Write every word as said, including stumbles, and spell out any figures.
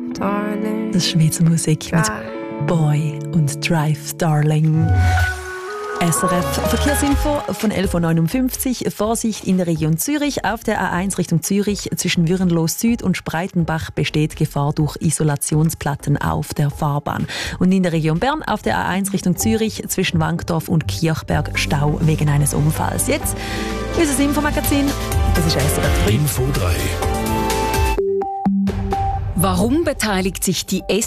darling. Das ist Schweizer Musik mit Boy und Drive, Darling. S R F Verkehrsinfo von elf Uhr neunundfünfzig. Vorsicht in der Region Zürich. Auf der A eins Richtung Zürich zwischen Würenlos Süd und Spreitenbach besteht Gefahr durch Isolationsplatten auf der Fahrbahn. Und in der Region Bern auf der A eins Richtung Zürich zwischen Wankdorf und Kirchberg Stau wegen eines Unfalls. Jetzt unser Infomagazin. Das ist S R F Info drei. Warum beteiligt sich die